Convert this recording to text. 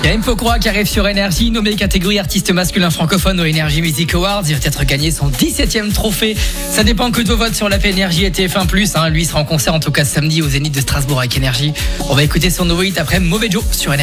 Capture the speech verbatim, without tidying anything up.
Il y a M. Pokora qui arrive sur Énergie, nommé catégorie artiste masculin francophone aux Energy Music Awards. Il va peut-être gagner son dix-septième trophée. Ça dépend que de vos votes sur l'app Énergie et T F un plus. Hein. Lui sera en concert en tout cas samedi au Zénith de Strasbourg avec Énergie. On va écouter son nouveau hit après Mauvais Joe sur Énergie.